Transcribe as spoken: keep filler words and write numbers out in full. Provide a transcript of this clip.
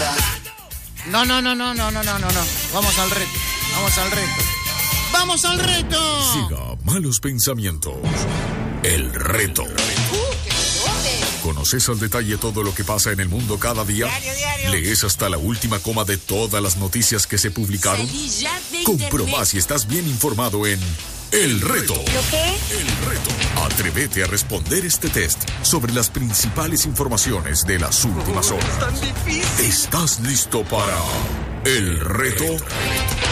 No, no, no, no, no, no, no, no, no. Vamos al reto. Vamos al reto. ¡Vamos al reto! Siga Malos Pensamientos. El reto. ¿Conoces al detalle todo lo que pasa en el mundo cada día? Diario, diario. ¿Lees hasta la última coma de todas las noticias que se publicaron? Comproba si estás bien informado en El Reto. ¿Lo qué? El Reto. Atrévete a responder este test sobre las principales informaciones de las últimas horas. ¡Tan difícil! ¿Estás listo para El Reto?